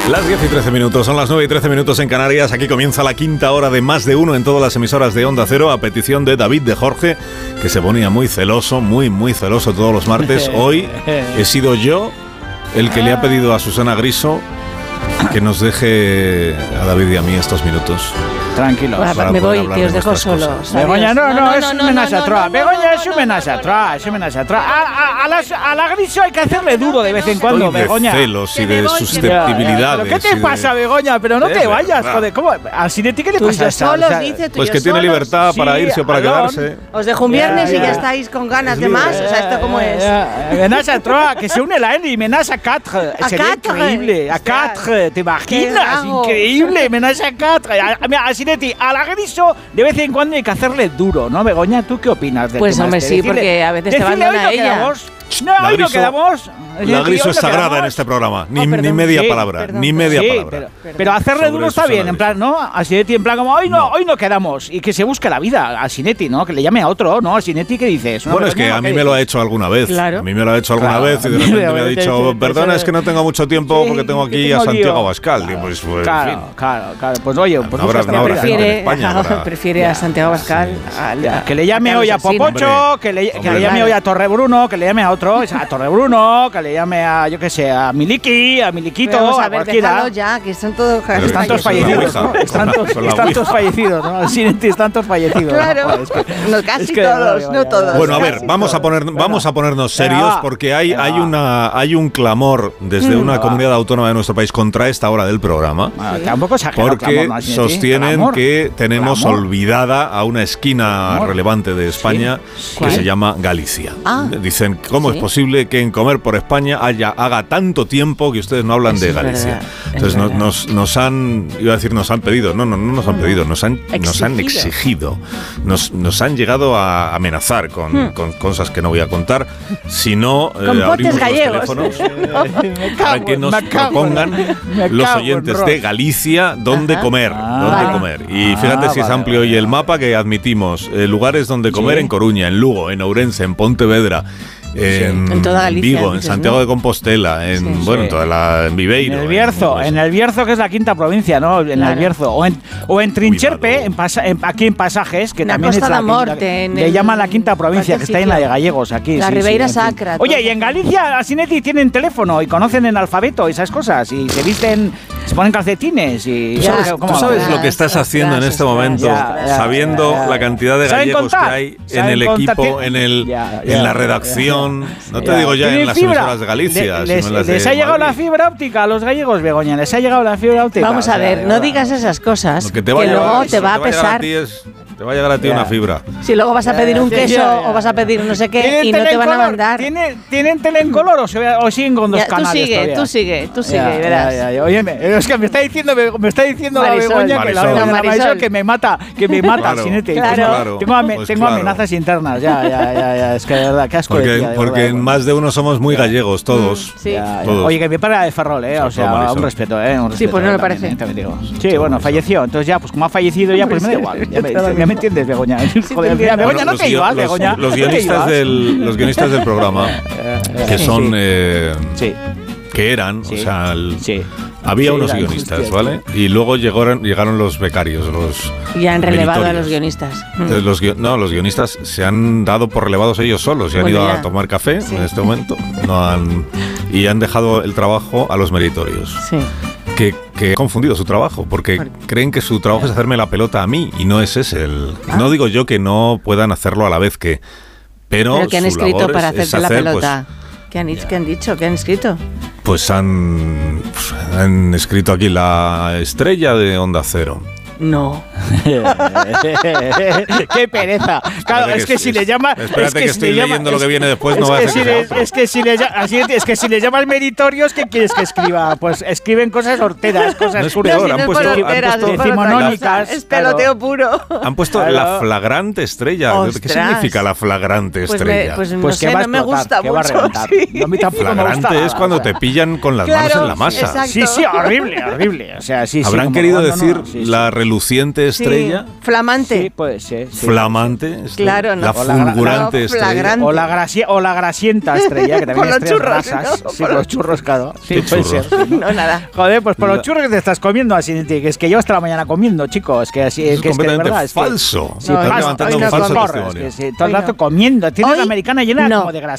Las 10 y 13 minutos, son las 9 y 13 minutos en Canarias. Aquí comienza la quinta hora de Más de Uno en todas las emisoras de Onda Cero, a petición de David de Jorge, que se ponía muy celoso, muy celoso todos los martes. Hoy he sido yo el que le ha pedido a Susana Griso que nos deje a David y a mí estos minutos. Tranquilos. Me voy, que os dejo solos. Begoña, no, es un menaje atroz. Begoña, es un menaje atroz. A la Griso hay que hacerle duro de vez en cuando, Begoña. De celos y de susceptibilidades. ¿Qué te pasa, Begoña? Pero no te vayas, joder. ¿Cómo? ¿Al Cineti qué le pasa? Solos, dice tú. Pues que tiene libertad para irse o para quedarse. Os dejo un viernes y ya estáis con ganas de más. O sea, ¿esto cómo es? Menaje atroz, que se une la N y menaje a 4. Sería increíble. A 4, ¿te imaginas? Increíble, menaje a 4. Mira, a la Griso de vez en cuando hay que hacerle duro, ¿no, Begoña? ¿Tú qué opinas de Pues hombre, sí, porque a veces te abandona ella. Hoy no quedamos. La Griso es sagrada en este programa. Ni media palabra. Ni media palabra. Pero hacerle duro está bien, en plan, ¿no? A Sinetti, en plan, como hoy no quedamos. Y que se busque la vida a Sinetti, ¿no? Que le llame a otro, ¿no? A Sinetti, ¿qué dices? Bueno, es que a mí me lo ha hecho alguna vez. Claro. A mí me lo ha hecho alguna vez y de repente me ha dicho, perdona, es que no tengo mucho tiempo porque tengo aquí a Santiago Abascal. Y pues, claro. Pues oye, pues prefiere a Santiago Abascal. Que le llame hoy a Popocho, que le llame hoy a Torrebruno, que le llame a otro, a Torrebruno, que le llame a, yo qué sé, a Miliki, a Miliquito, vamos a cualquiera. Ya, que son todos están todos fallecidos, ¿no? Están todos fallecidos, ¿no? Sinetti, están todos fallecidos. Claro, no, casi todos, no todos. Bueno, a ver, vamos a ponernos serios porque hay un clamor desde una comunidad autónoma de nuestro país contra esta hora del programa. Tampoco porque sostienen que tenemos olvidada a una esquina relevante de España que se llama Galicia. Dicen, ¿cómo es posible que en Comer por España haga tanto tiempo que ustedes no hablan de Galicia? Entonces nos han pedido, no nos han pedido, nos han exigido, nos han llegado a amenazar con cosas que no voy a contar, si no abrimos los teléfonos para que nos propongan los oyentes de Galicia dónde comer. Y fíjate si es amplio hoy el mapa que admitimos lugares donde comer en Coruña, en Lugo, en Ourense, en Pontevedra, en toda Galicia, Vigo, en Santiago de Compostela, en Viveiro. En el Bierzo, que es la quinta provincia, ¿no? En el Bierzo. O en Trincherpe, aquí en Pasajes, que también es le llaman la quinta provincia, que está en la de Gallegos, aquí. La Ribeira Sacra. Oye, y en Galicia, Sinetti, tienen teléfono y conocen el alfabeto y esas cosas, y se visten, se ponen calcetines y... ¿Tú sabes lo que estás haciendo en este momento, sabiendo la cantidad de gallegos que hay en el equipo, en la redacción? No te digo ya en las emisoras de Galicia. Les ha llegado la fibra óptica a los gallegos, Begoña. Les ha llegado la fibra óptica. Vamos a ver, no digas esas cosas, que luego te va a pesar. Te va a llegar a ti una fibra. Si luego vas a pedir un queso o vas a pedir no sé qué y no te van a mandar. ¿Tienen tele en color o siguen con dos canales? Tú sigue, verás. Oye, es que me está diciendo la Begoña que me mata, Sinetti. Claro. Tengo amenazas internas, es que de verdad, qué asco. Porque en más de uno somos muy gallegos, todos. Todos. Oye, que me para de Ferrol, o sea, un respeto, Sí, pues no me parece. Sí, bueno, falleció, entonces ya, pues como ha fallecido ya, pues me da igual. Ya me entiendes, Begoña. Joder, Begoña, no te ibas, Begoña. Los guionistas del programa, que son... que eran, o sea... Había unos guionistas, ¿vale? Y luego llegaron los becarios, y han relevado a los guionistas. Los guionistas se han dado por relevados ellos solos. Se han ido a tomar café en este momento. Y han dejado el trabajo a los meritorios. Sí. Que han confundido su trabajo, porque creen que su trabajo es hacerme la pelota a mí, y no es ese No digo yo que no puedan hacerlo a la vez que... Pero ¿qué han escrito para hacerte la pelota? ¿Qué han dicho? ¿Qué han escrito? Pues han escrito aquí la estrella de Onda Cero. No. Qué pereza. Claro, es que si le llamas... Espérate que estoy leyendo lo que viene después, no va a ser es que si le llamas meritorios, ¿qué quieres que escriba? Pues escriben cosas horteras, cosas puras. Han puesto decimonónicas. Es peloteo puro. Han puesto la flagrante estrella. Ostras. ¿Qué significa la flagrante estrella? Pues no sé, no me gusta mucho. Flagrante es cuando te pillan con las manos en la masa. Sí, horrible. O sea, Habrán querido decir la reluciente estrella. Sí. Flamante. Sí, puede ser. Sí. Flamante. Claro, no. La fulgurante estrella. O la grasienta estrella, que también por los churros, grasas. ¿no? Sí, por los churros, claro. Sí, puede ser. No, nada. Joder, pues por los churros que te estás comiendo, así que es que yo hasta la mañana comiendo, chicos. Que así es que es que de verdad. falso. Sí, estás levantando un falso testimonio. Todo el rato comiendo. Tienes la americana llena como de grasa.